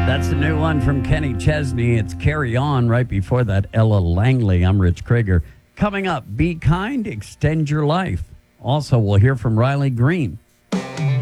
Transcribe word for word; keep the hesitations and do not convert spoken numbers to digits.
That's the new one from Kenny Chesney. It's Carry On. Right before that, Ella Langley. I'm Rich Krieger. Coming up, Be Kind, Extend Your Life. Also, we'll hear from Riley Green.